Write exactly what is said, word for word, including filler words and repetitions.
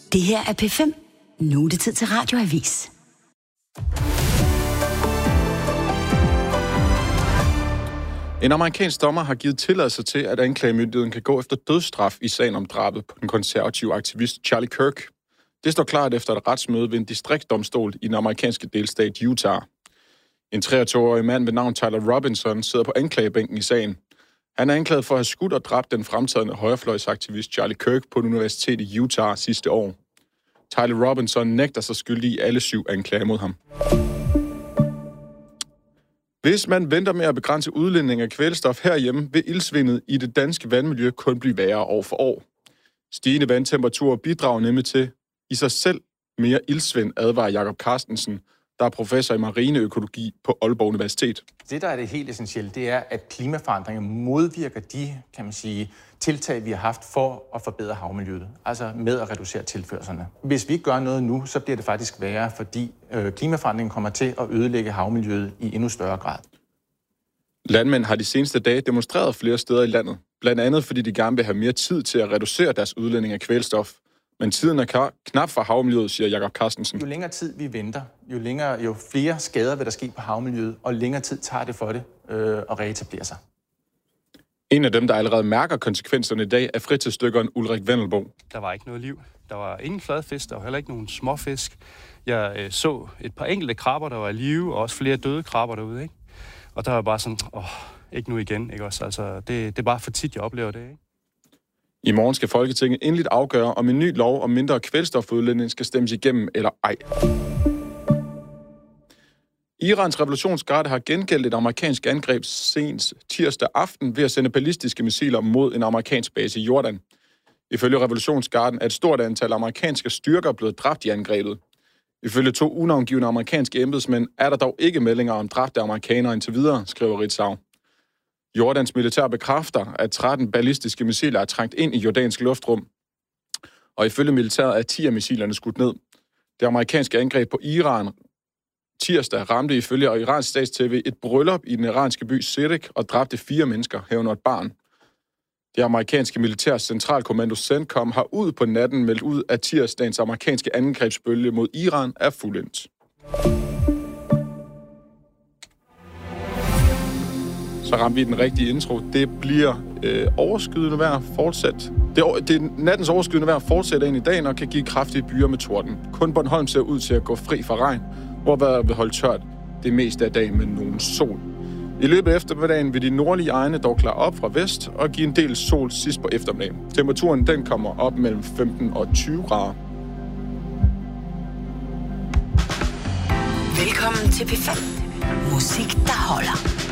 Det her er P fem. Nu er det tid til Radioavis. En amerikansk dommer har givet tilladelse til, at anklagemyndigheden kan gå efter dødsstraf i sagen om drabet på den konservative aktivist Charlie Kirk. Det står klart efter et retsmøde ved en distriktsdomstol i den amerikanske delstat Utah. En treogtyve-årig mand ved navn Tyler Robinson sidder på anklagebænken i sagen. Han er anklaget for at have skudt og dræbt den fremtrædende højrefløjsaktivist Charlie Kirk på et universitet i Utah sidste år. Tyler Robinson nægter sig skyldig i alle syv anklager mod ham. Hvis man venter med at begrænse udledning af kvælstof herhjemme, vil ildsvindet i det danske vandmiljø kun blive værre år for år. Stigende vandtemperaturer bidrager nemlig til i sig selv mere ildsvind, advarer Jakob Carstensen, der er professor i marineøkologi på Aalborg Universitet. Det, der er det helt essentielle, det er, at klimaforandringer modvirker de, kan man sige, tiltag, vi har haft for at forbedre havmiljøet, altså med at reducere tilførslerne. Hvis vi ikke gør noget nu, så bliver det faktisk værre, fordi øh, klimaforandringen kommer til at ødelægge havmiljøet i endnu større grad. Landmænd har de seneste dage demonstreret flere steder i landet, blandt andet fordi de gerne vil have mere tid til at reducere deres udledning af kvælstof. Men tiden er knap for havmiljøet, siger Jakob Carstensen. Jo længere tid vi venter, jo, længere, jo flere skader vil der ske på havmiljøet, og længere tid tager det for det øh, at reetablere sig. En af dem, der allerede mærker konsekvenserne i dag, er fritidsdykkeren Ulrik Vendelbo. Der var ikke noget liv. Der var ingen fladfisk, der var heller ikke nogen småfisk. Jeg øh, så et par enkelte krabber, der var i live, og også flere døde krabber derude, ikke? Og der var bare sådan, åh, ikke nu igen, ikke også? Altså, det, det er bare for tit, jeg oplever det, ikke? I morgen skal Folketinget endeligt afgøre, om en ny lov om mindre kvælstofudledning skal stemmes igennem eller ej. Irans revolutionsgarde har gengældt et amerikansk angreb sent tirsdag aften ved at sende ballistiske missiler mod en amerikansk base i Jordan. Ifølge revolutionsgarden er et stort antal amerikanske styrker blevet dræbt i angrebet. Ifølge to unavngivne amerikanske embedsmænd er der dog ikke meldinger om dræbte amerikanere indtil videre, skriver Ritzau. Jordans militær bekræfter, at tretten ballistiske missiler er trængt ind i jordansk luftrum. Og ifølge militæret er ti af missilerne skudt ned. Det amerikanske angreb på Iran tirsdag ramte ifølge iransk stats-tv et bryllup i den iranske by Sirik og dræbte fire mennesker, herunder et barn. Det amerikanske militærs centralkommando CENTCOM har ud på natten meldt ud, at tirsdagens amerikanske angrebsbølge mod Iran er fuldendt. Så rammer vi den rigtige intro. Det bliver øh, overskydende vejr fortsat. Det er, det er nattens overskydende vejr fortsætter ind i dagen og kan give kraftige byer med torden. Kun Bornholm ser ud til at gå fri fra regn, hvor vejret vil holde tørt det meste af dagen med nogen sol. I løbet af eftermiddagen vil de nordlige egne dog klare op fra vest og give en del sol sidst på eftermiddagen. Temperaturen den kommer op mellem femten og tyve grader. Velkommen til P fem. Musik, der holder.